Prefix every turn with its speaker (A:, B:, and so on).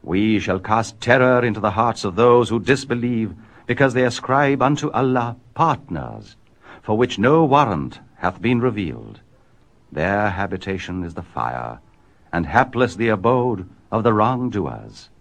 A: We shall cast terror into the hearts of those who disbelieve, because they ascribe unto Allah partners, for which no warrant hath been revealed. Their habitation is the fire, and hapless the abode of the wrongdoers.